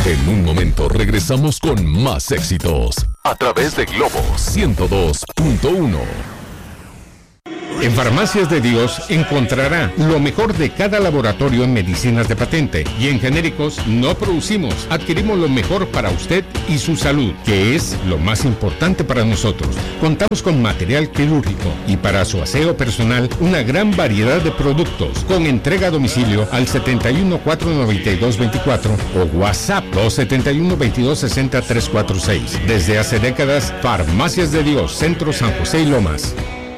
En un momento regresamos con más éxitos a través de Globo 102.1. En Farmacias de Dios encontrará lo mejor de cada laboratorio en medicinas de patente, y en genéricos no producimos, adquirimos lo mejor para usted y su salud, que es lo más importante para nosotros. Contamos con material quirúrgico y para su aseo personal una gran variedad de productos, con entrega a domicilio al 71 492 24 o WhatsApp 271 22 60 346. Desde hace décadas, Farmacias de Dios, Centro San José y Lomas.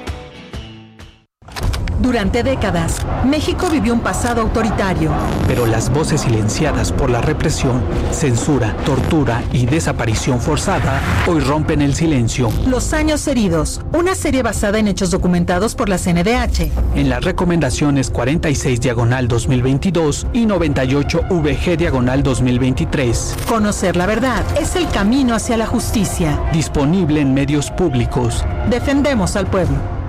Durante décadas, México vivió un pasado autoritario. Pero las voces silenciadas por la represión, censura, tortura y desaparición forzada hoy rompen el silencio. Los años heridos, una serie basada en hechos documentados por la CNDH. En las recomendaciones 46/2022 y 98/VG/2023. Conocer la verdad es el camino hacia la justicia. Disponible en medios públicos. Defendemos al pueblo.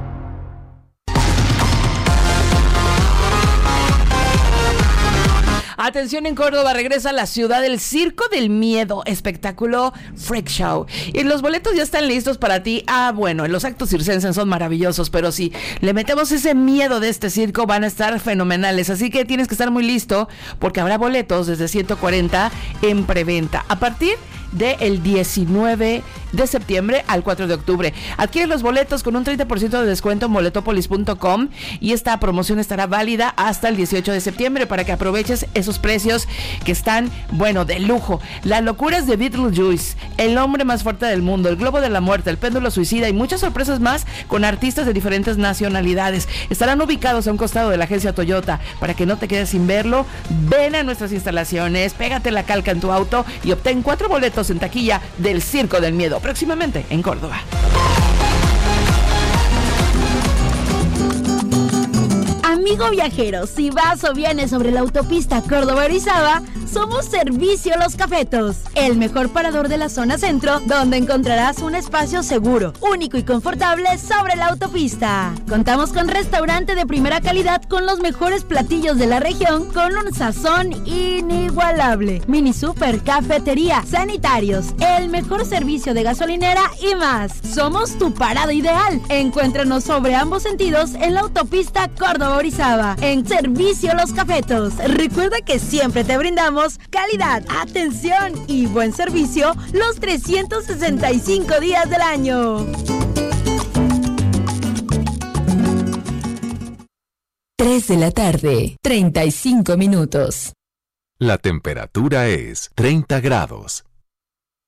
Atención, en Córdoba regresa a la ciudad del Circo del Miedo, espectáculo Freak Show. Y los boletos ya están listos para ti. Bueno, los actos circenses son maravillosos, pero si le metemos ese miedo de este circo, van a estar fenomenales. Así que tienes que estar muy listo, porque habrá boletos desde 140 en preventa. A partir del 19 de septiembre al 4 de octubre. Adquiere los boletos con un 30% de descuento en boletopolis.com, y esta promoción estará válida hasta el 18 de septiembre para que aproveches esos precios que están, de lujo. Las locuras de Beetlejuice, El hombre más fuerte del mundo, El globo de la muerte, El péndulo suicida y muchas sorpresas más con artistas de diferentes nacionalidades. Estarán ubicados a un costado de la agencia Toyota. Para que no te quedes sin verlo, ven a nuestras instalaciones, pégate la calca en tu auto y obtén 4 boletos en taquilla del Circo del Miedo, próximamente en Córdoba. Amigo viajero, si vas o vienes sobre la autopista Córdoba-Orizaba, somos Servicio Los Cafetos, el mejor parador de la zona centro, donde encontrarás un espacio seguro, único y confortable sobre la autopista. Contamos con restaurante de primera calidad con los mejores platillos de la región, con un sazón inigualable, mini super, cafetería, sanitarios, el mejor servicio de gasolinera y más. Somos tu parada ideal. Encuéntranos sobre ambos sentidos en la autopista Córdoba-Orizaba, en Servicio Los Cafetos. Recuerda que siempre te brindamos calidad, atención y buen servicio los 365 días del año. 3 de la tarde, 35 minutos. La temperatura es 30 grados.